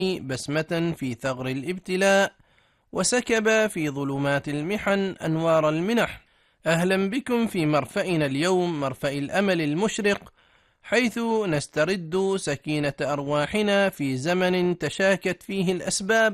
بسمة في ثغر الابتلاء، وسكب في ظلمات المحن أنوار المنح. أهلا بكم في مرفأنا اليوم، مرفأ الأمل المشرق، حيث نسترد سكينة أرواحنا في زمن تشاكت فيه الأسباب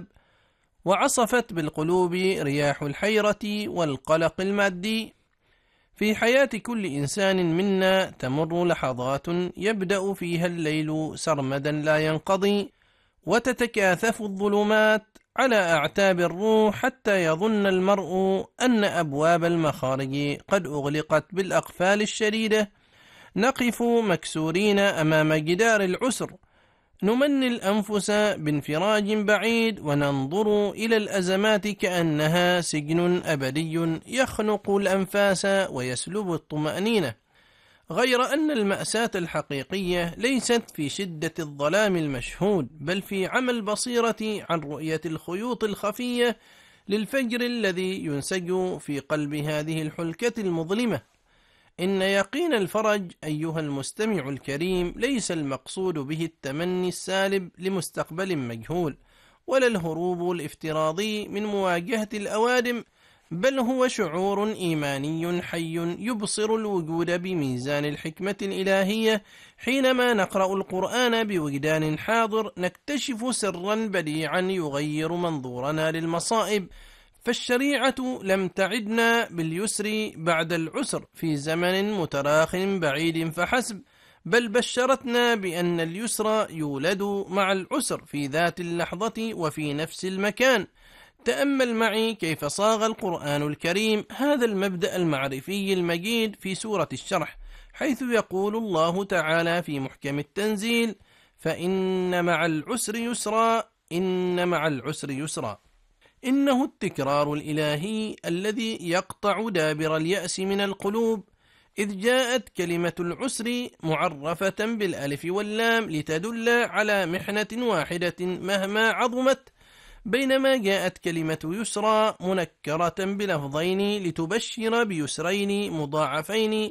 وعصفت بالقلوب رياح الحيرة والقلق المادي. في حياة كل إنسان منا تمر لحظات يبدأ فيها الليل سرمدا لا ينقضي، وتتكاثف الظلمات على أعتاب الروح حتى يظن المرء أن أبواب المخارج قد أغلقت بالأقفال الشديدة. نقف مكسورين أمام جدار العسر، نمني الأنفس بانفراج بعيد، وننظر إلى الأزمات كأنها سجن أبدي يخنق الأنفاس ويسلب الطمأنينة. غير أن المأساة الحقيقية ليست في شدة الظلام المشهود، بل في عمى البصيرة عن رؤية الخيوط الخفية للفجر الذي ينسج في قلب هذه الحلكة المظلمة. إن يقين الفرج أيها المستمع الكريم ليس المقصود به التمني السالب لمستقبل مجهول، ولا الهروب الافتراضي من مواجهة الأوادم، بل هو شعور إيماني حي يبصر الوجود بميزان الحكمة الإلهية. حينما نقرأ القرآن بوجدان حاضر نكتشف سرا بديعا يغير منظورنا للمصائب. فالشريعة لم تعدنا باليسر بعد العسر في زمن متراخٍ بعيد فحسب، بل بشرتنا بأن اليسر يولد مع العسر في ذات اللحظة وفي نفس المكان. تأمل معي كيف صاغ القرآن الكريم هذا المبدأ المعرفي المجيد في سورة الشرح، حيث يقول الله تعالى في محكم التنزيل: فإن مع العسر يسرا، إن مع العسر يسرا. إنه التكرار الإلهي الذي يقطع دابر اليأس من القلوب، إذ جاءت كلمة العسر معرفة بالألف واللام لتدل على محنة واحدة مهما عظمت، بينما جاءت كلمة يسرى منكرة بلفظين لتبشر بيسرين مضاعفين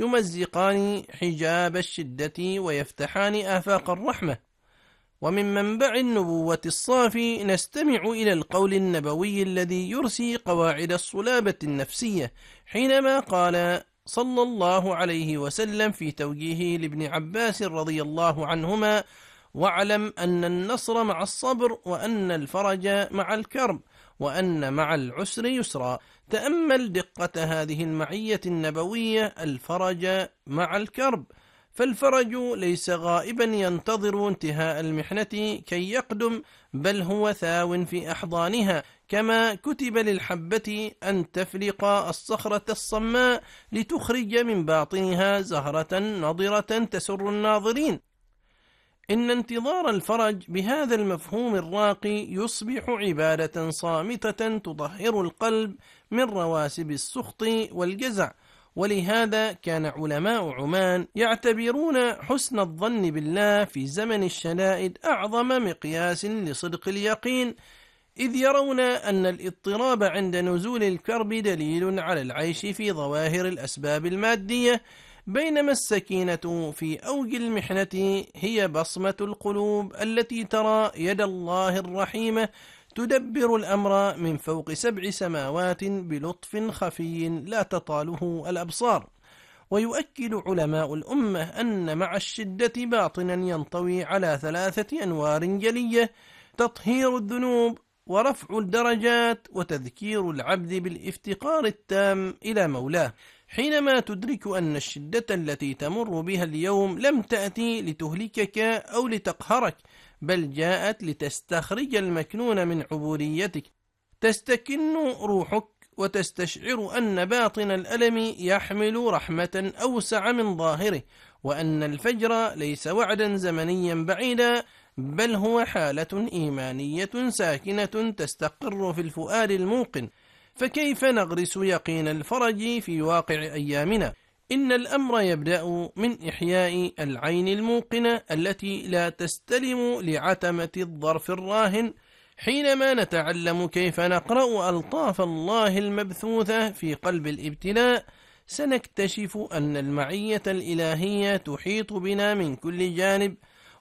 يمزقان حجاب الشدة ويفتحان آفاق الرحمة. ومن منبع النبوة الصافي نستمع إلى القول النبوي الذي يرسي قواعد الصلابة النفسية، حينما قال صلى الله عليه وسلم في توجيهه لابن عباس رضي الله عنهما: واعلم أن النصر مع الصبر، وأن الفرج مع الكرب، وأن مع العسر يسرا. تأمل دقة هذه المعية النبوية، الفرج مع الكرب، فالفرج ليس غائبا ينتظر انتهاء المحنة كي يقدم، بل هو ثاو في أحضانها، كما كتب للحبة أن تفلق الصخرة الصماء لتخرج من باطنها زهرة نضرة تسر الناظرين. إن انتظار الفرج بهذا المفهوم الراقي يصبح عبادة صامتة تطهر القلب من رواسب السخط والجزع. ولهذا كان علماء عمان يعتبرون حسن الظن بالله في زمن الشدائد أعظم مقياس لصدق اليقين، إذ يرون أن الاضطراب عند نزول الكرب دليل على العيش في ظواهر الأسباب المادية، بينما السكينة في أوج المحنة هي بصمة القلوب التي ترى يد الله الرحيمة تدبر الأمر من فوق 7 سماوات بلطف خفي لا تطاله الأبصار. ويؤكد علماء الأمة أن مع الشدة باطنا ينطوي على 3 أنوار جلية: تطهير الذنوب، ورفع الدرجات، وتذكير العبد بالافتقار التام إلى مولاه. حينما تدرك أن الشدة التي تمر بها اليوم لم تأتي لتهلكك أو لتقهرك، بل جاءت لتستخرج المكنون من عبوديتك، تستكن روحك وتستشعر أن باطن الألم يحمل رحمة أوسع من ظاهره، وأن الفجر ليس وعدا زمنيا بعيدا، بل هو حالة إيمانية ساكنة تستقر في الفؤاد الموقن. فكيف نغرس يقين الفرج في واقع أيامنا؟ إن الأمر يبدأ من إحياء العين الموقنة التي لا تستلم لعتمة الظرف الراهن. حينما نتعلم كيف نقرأ ألطاف الله المبثوثة في قلب الابتلاء، سنكتشف أن المعية الإلهية تحيط بنا من كل جانب،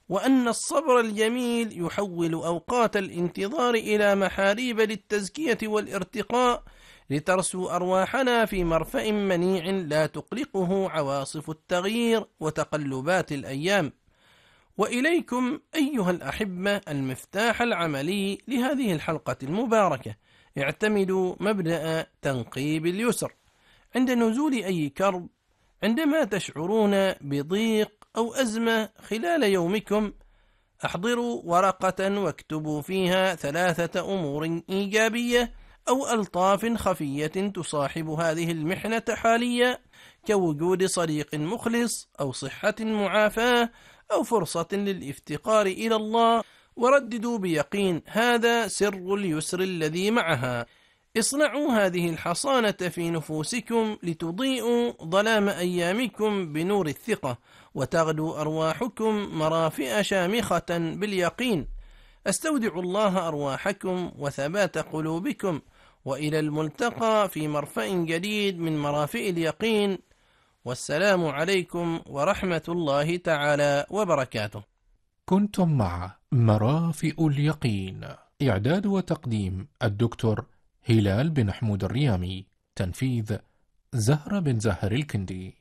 وأن الصبر الجميل يحول أوقات الانتظار إلى محاريب للتزكية والارتقاء، لترسو أرواحنا في مرفأ منيع لا تقلقه عواصف التغيير وتقلبات الأيام. وإليكم أيها الأحبة المفتاح العملي لهذه الحلقة المباركة. اعتمدوا مبدأ تنقيب اليسر عند نزول أي كرب. عندما تشعرون بضيق أو أزمة خلال يومكم، أحضروا ورقة واكتبوا فيها 3 أمور إيجابية أو ألطاف خفية تصاحب هذه المحنة حاليا، كوجود صديق مخلص أو صحة معافاة أو فرصة للافتقار إلى الله، ورددوا بيقين هذا سر اليسر الذي معها. اصنعوا هذه الحصانة في نفوسكم لتضيئوا ظلام أيامكم بنور الثقة، وتغدو أرواحكم مرافئ شامخة باليقين. استودع الله أرواحكم وثبات قلوبكم، وإلى الملتقى في مرفأ جديد من مرافئ اليقين. والسلام عليكم ورحمة الله تعالى وبركاته. كنتم مع مرافئ اليقين، إعداد وتقديم الدكتور هلال بن حمود الريامي، تنفيذ زهرة بن زهر الكندي.